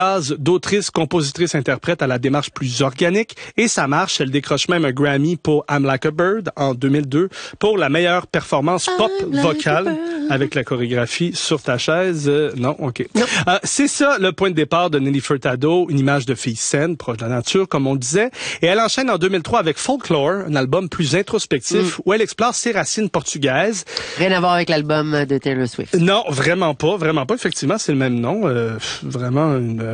d'autrice, compositrice, interprète à la démarche plus organique et ça marche. Elle décroche même un Grammy pour I'm Like a Bird en 2002 pour la meilleure performance pop vocale avec la chorégraphie Sur ta chaise. Non, OK. C'est ça le point de départ de Nelly Furtado, une image de fille saine, proche de la nature, comme on disait. Et elle enchaîne en 2003 avec Folklore, un album plus introspectif où elle explore ses racines portugaises. Rien à voir avec l'album de Taylor Swift. Non, vraiment pas. Effectivement, c'est le même nom. Vraiment une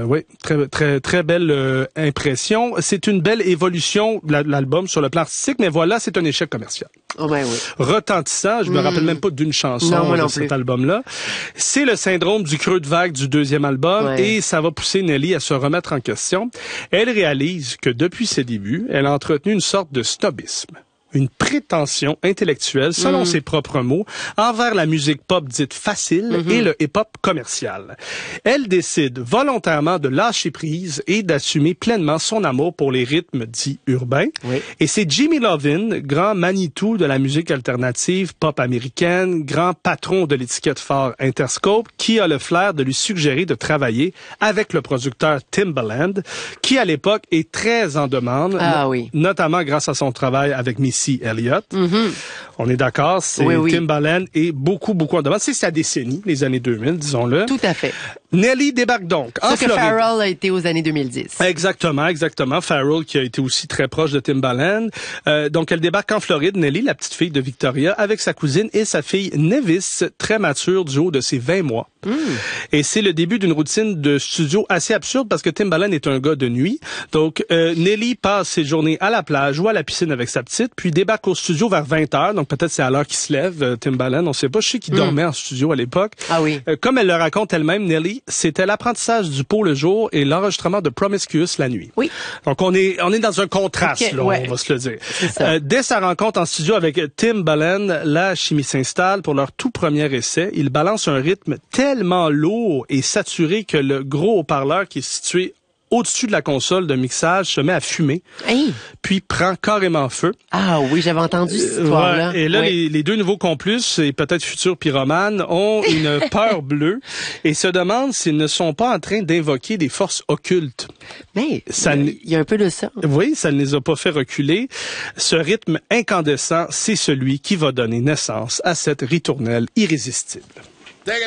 très belle impression. C'est une belle évolution de l'album sur le plan artistique, mais voilà, c'est un échec commercial. Oh ben oui. Retentissant, je me rappelle même pas d'une chanson de cet album-là. C'est le syndrome du creux de vague du deuxième album et ça va pousser Nelly à se remettre en question. Elle réalise que depuis ses débuts, elle a entretenu une sorte de snobisme. Une prétention intellectuelle, selon ses propres mots, envers la musique pop dite facile et le hip-hop commercial. Elle décide volontairement de lâcher prise et d'assumer pleinement son amour pour les rythmes dits urbains. Oui. Et c'est Jimmy Iovine, grand Manitou de la musique alternative pop américaine, grand patron de l'étiquette phare Interscope, qui a le flair de lui suggérer de travailler avec le producteur Timbaland, qui à l'époque est très en demande, notamment grâce à son travail avec Missy Elliott. On est d'accord, c'est Timbaland est beaucoup en demande. C'est sa décennie, les années 2000, disons-le. Tout à fait. Nelly débarque donc en Floride. Ce que Pharrell a été aux années 2010. Exactement. Pharrell qui a été aussi très proche de Timbaland. Donc elle débarque en Floride, Nelly, la petite fille de Victoria, avec sa cousine et sa fille Nevis, très mature du haut de ses 20 mois. Et c'est le début d'une routine de studio assez absurde parce que Timbaland est un gars de nuit. Donc Nelly passe ses journées à la plage ou à la piscine avec sa petite, puis débarque au studio vers 20h. Donc peut-être c'est à l'heure qu'il se lève, Timbaland, on sait pas. Je sais qu'il dormait en studio à l'époque. Ah oui. Comme elle le raconte elle-même, Nelly, c'était l'apprentissage du pot le jour et l'enregistrement de Promiscuous la nuit. Oui. Donc on est dans un contraste, là, on va se le dire. Dès sa rencontre en studio avec Timbaland, la chimie s'installe pour leur tout premier essai. Ils balancent un rythme tellement lourd et saturé que le gros haut-parleur qui est situé au-dessus de la console de mixage se met à fumer, puis prend carrément feu. Ah oui, j'avais entendu cette histoire-là. Et là, les deux nouveaux complices, et peut-être futurs pyromanes, ont une peur bleue et se demandent s'ils ne sont pas en train d'invoquer des forces occultes. Mais il y a un peu de ça. Oui, ça ne les a pas fait reculer. Ce rythme incandescent, c'est celui qui va donner naissance à cette ritournelle irrésistible.